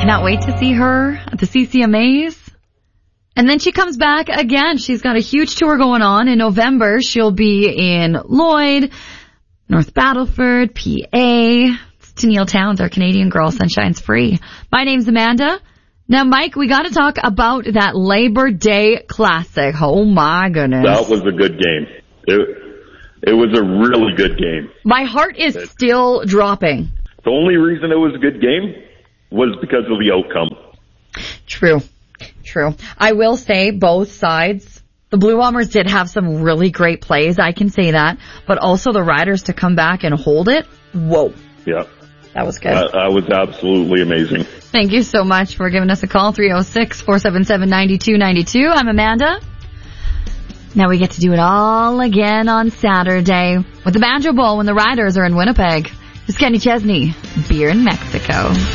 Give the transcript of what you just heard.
Cannot wait to see her at the CCMAs. And then she comes back again. She's got a huge tour going on. In November, she'll be in Lloyd, North Battleford, PA. It's Tennille Towns, our Canadian girl. Sunshine's free. My name's Amanda. Now, Mike, we got to talk about that Labor Day Classic. Oh, my goodness. That was a good game. It was a really good game. My heart is still dropping. The only reason it was a good game was because of the outcome. True. I will say both sides. The Blue Bombers did have some really great plays, I can say that. But also the Riders to come back and hold it. Whoa. Yeah. That was good. That was absolutely amazing. Thank you so much for giving us a call, 306-477-9292. I'm Amanda. Now we get to do it all again on Saturday with the Banjo Bowl when the Riders are in Winnipeg. This is Kenny Chesney, Beer in Mexico.